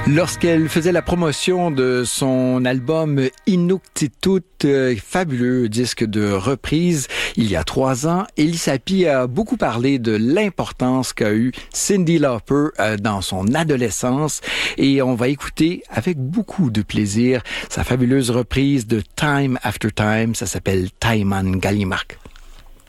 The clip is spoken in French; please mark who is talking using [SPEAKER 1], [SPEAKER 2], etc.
[SPEAKER 1] Lorsqu'elle faisait la promotion de son album Inuktitut, fabuleux disque de reprise, il y a 3 ans, Elissa Pi a beaucoup parlé de l'importance qu'a eu Cyndi Lauper dans son adolescence et on va écouter avec beaucoup de plaisir sa fabuleuse reprise de Time After Time, ça s'appelle Taiman Gallimark.